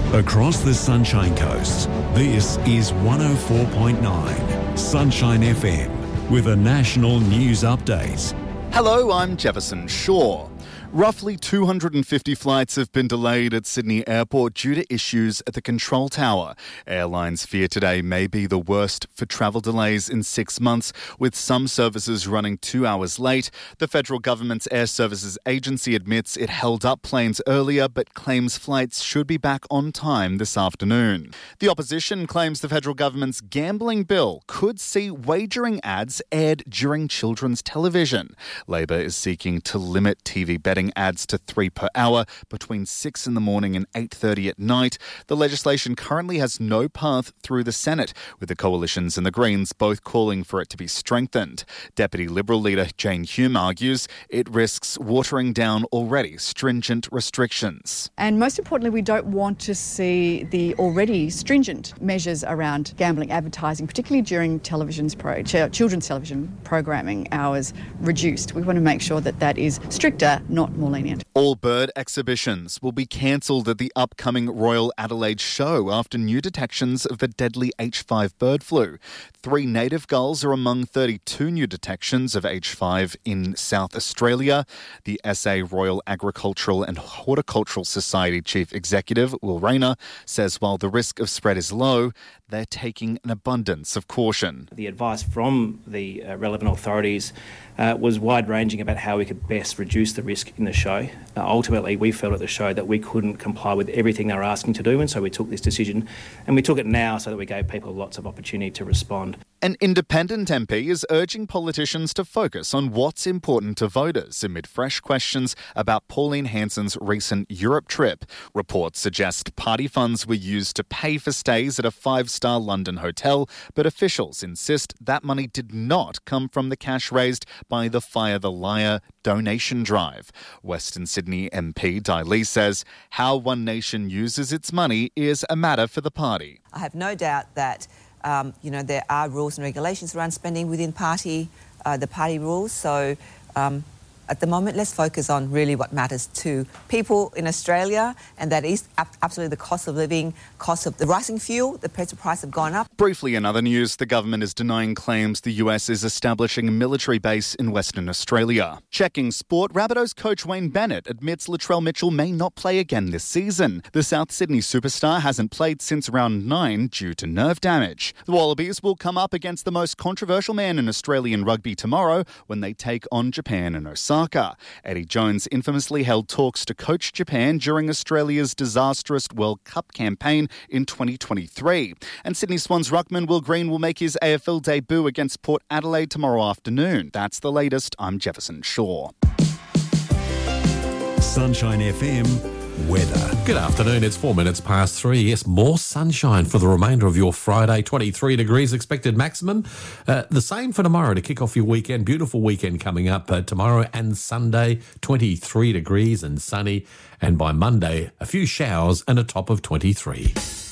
Across the Sunshine Coast, this is 104.9 Sunshine FM with a national news update. Hello, I'm Jefferson Shaw. Roughly 250 flights have been delayed at Sydney Airport due to issues at the control tower. Airlines fear today may be the worst for travel delays in 6 months, with some services running 2 hours late. The federal government's Air Services Agency admits it held up planes earlier but claims flights should be back on time this afternoon. The opposition claims the federal government's gambling bill could see wagering ads aired during children's television. Labor is seeking to limit TV betting ads to 3 per hour between 6 in the morning and 8:30 at night. The legislation currently has no path through the Senate, with the coalitions and the Greens both calling for it to be strengthened. Deputy Liberal leader Jane Hume argues it risks watering down already stringent restrictions. And most importantly, we don't want to see the already stringent measures around gambling advertising, particularly during children's television programming hours, reduced. We want to make sure that that is stricter, not more lenient. All bird exhibitions will be cancelled at the upcoming Royal Adelaide show after new detections of the deadly H5 bird flu. 3 native gulls are among 32 new detections of H5 in South Australia. The SA Royal Agricultural and Horticultural Society Chief Executive, Will Rayner, says while the risk of spread is low, they're taking an abundance of caution. The advice from the relevant authorities was wide-ranging about how we could best reduce the risk in the show. Ultimately, we felt at the show that we couldn't comply with everything they were asking to do, and so we took this decision, and we took it now so that we gave people lots of opportunity to respond. An independent MP is urging politicians to focus on what's important to voters amid fresh questions about Pauline Hanson's recent Europe trip. Reports suggest party funds were used to pay for stays at a 5-star London hotel, but officials insist that money did not come from the cash raised by the Fire the Liar donation drive. Western Sydney MP Dai Lee says how One Nation uses its money is a matter for the party. I have no doubt that there are rules and regulations around spending within the party rules. So at the moment, let's focus on really what matters to people in Australia, and that is absolutely the cost of living, cost of the rising fuel, the price have gone up. Briefly, in other news, the government is denying claims the US is establishing a military base in Western Australia. Checking sport, Rabbitohs coach Wayne Bennett admits Latrell Mitchell may not play again this season. The South Sydney superstar hasn't played since round 9 due to nerve damage. The Wallabies will come up against the most controversial man in Australian rugby tomorrow when they take on Japan in Osaka. Eddie Jones infamously held talks to coach Japan during Australia's disastrous World Cup campaign in 2023. And Sydney Swans ruckman Will Green will make his AFL debut against Port Adelaide tomorrow afternoon. That's the latest. I'm Jefferson Shaw. Sunshine FM weather. Good afternoon. It's 4 minutes past 3. Yes, more sunshine for the remainder of your Friday. 23 degrees expected maximum. The same for tomorrow to kick off your weekend. Beautiful weekend coming up tomorrow and Sunday. 23 degrees and sunny. And by Monday, a few showers and a top of 23.